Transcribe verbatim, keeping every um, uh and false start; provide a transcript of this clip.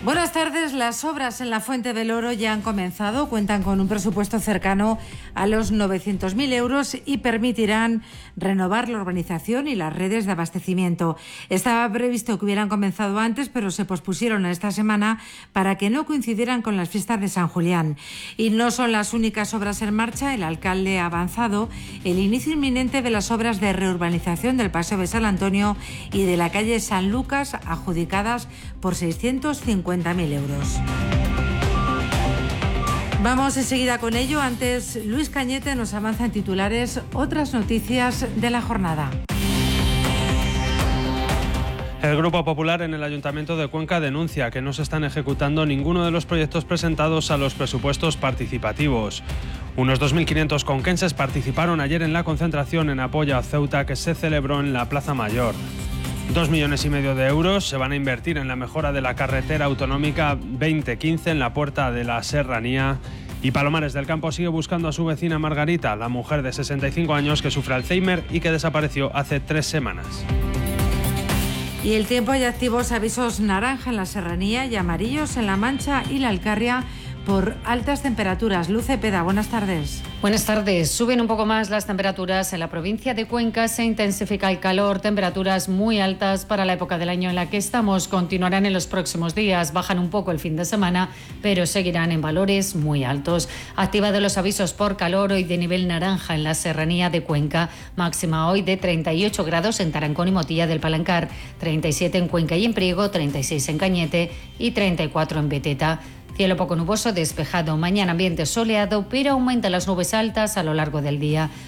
Buenas tardes. Las obras en la Fuente del Oro ya han comenzado. Cuentan con un presupuesto cercano a los novecientos mil euros y permitirán renovar la urbanización y las redes de abastecimiento. Estaba previsto que hubieran comenzado antes, pero se pospusieron a esta semana para que no coincidieran con las fiestas de San Julián. Y no son las únicas obras en marcha. El alcalde ha avanzado el inicio inminente de las obras de reurbanización del Paseo de San Antonio y de la calle San Lucas, adjudicadas por seiscientos cincuenta mil euros. Vamos enseguida con ello. Antes, Luis Cañete nos avanza en titulares otras noticias de la jornada. El Grupo Popular en el Ayuntamiento de Cuenca denuncia que no se están ejecutando ninguno de los proyectos presentados a los presupuestos participativos. Unos dos mil quinientos conquenses participaron ayer en la concentración en apoyo a Ceuta que se celebró en la Plaza Mayor. Dos millones y medio de euros se van a invertir en la mejora de la carretera autonómica veinte quince en la Puerta de la Serranía. Y Palomares del Campo sigue buscando a su vecina Margarita, la mujer de sesenta y cinco años que sufre Alzheimer y que desapareció hace tres semanas. Y el tiempo, hay activos avisos naranja en la Serranía y amarillos en La Mancha y la Alcarria por altas temperaturas. Luz Cepeda, buenas tardes. Buenas tardes. Suben un poco más las temperaturas en la provincia de Cuenca, se intensifica el calor, temperaturas muy altas para la época del año en la que estamos. Continuarán en los próximos días, bajan un poco el fin de semana, pero seguirán en valores muy altos. Activados los avisos por calor hoy de nivel naranja en la Serranía de Cuenca, máxima hoy de treinta y ocho grados en Tarancón y Motilla del Palancar, treinta y siete en Cuenca y en Priego, treinta y seis en Cañete y treinta y cuatro en Beteta. Cielo poco nuboso, despejado. Mañana ambiente soleado, pero aumentan las nubes altas a lo largo del día.